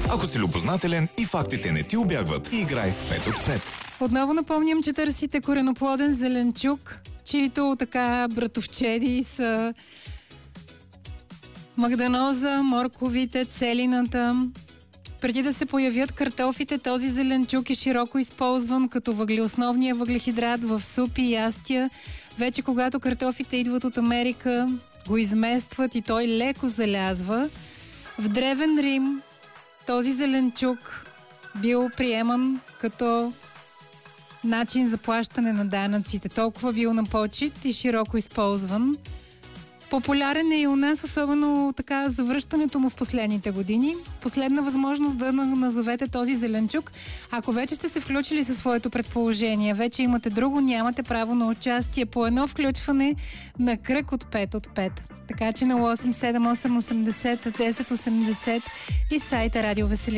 Ако си любознателен и фактите не ти убягват, играй в 5 от 5. Отново напомням, че търсите кореноплоден зеленчук, чието така братовчеди са магданоза, морковите, целината. Преди да се появят картофите, този зеленчук е широко използван като основния въглехидрат в супи и ястия. Вече когато картофите идват от Америка, го изместват и той леко залязва. В Древен Рим този зеленчук бил приеман като начин за плащане на данъците. Толкова бил на почит и широко използван. Популярен е и у нас, особено така завръщането му в последните години. Последна възможност да назовете този зеленчук. Ако вече сте се включили със своето предположение, вече имате друго, нямате право на участие по едно включване на кръг от 5 от 5. Така че на 87880 1080 и сайта Радио Веселин.